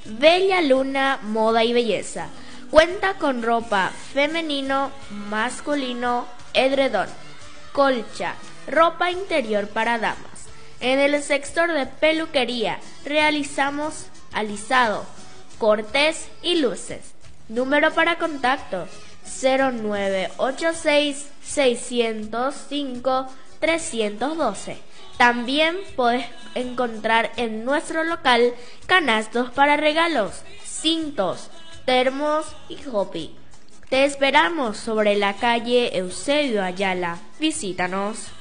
Bella Luna Moda y Belleza. Cuenta con ropa femenino, masculino, edredón, colcha, ropa interior para damas. En el sector de peluquería realizamos alisado, cortes y luces. Número para contacto 0986 605 312. También puedes encontrar en nuestro local canastos para regalos, cintos, termos y hopi. Te esperamos sobre la calle Eusebio Ayala. Visítanos.